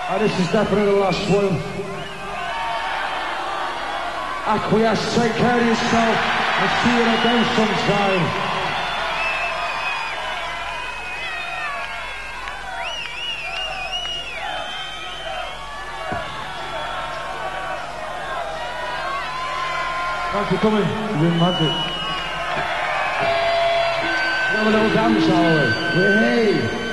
And this is definitely the last one. Acquiesce, take care of yourself, and see you again sometime. Thanks for coming. You've been magic. Have a little dance, are we? Hey!